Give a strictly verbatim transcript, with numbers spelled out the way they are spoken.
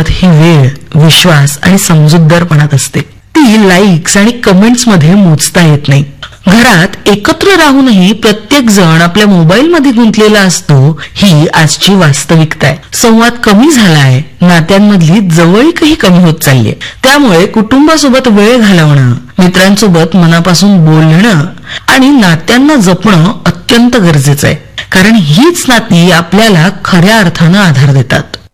किंमत ही वेळ, विश्वास आणि समजूतदारपणात असते. ती लाईक्स आणि कमेंट्स मध्ये मोजता येत नाही. घरात एकत्र राहूनही प्रत्येक जण आपल्या मोबाईल मध्ये गुंतलेला असतो, ही आजची वास्तविकता आहे. संवाद कमी झालाय, नात्यांमधली जवळीकही कमी होत चाललीय. त्यामुळे कुटुंबासोबत वेळ घालवणं, मित्रांसोबत मनापासून बोलणं आणि नात्यांना जपणं अत्यंत गरजेचं आहे. कारण हीच नाती आपल्याला खऱ्या अर्थानं आधार देतात.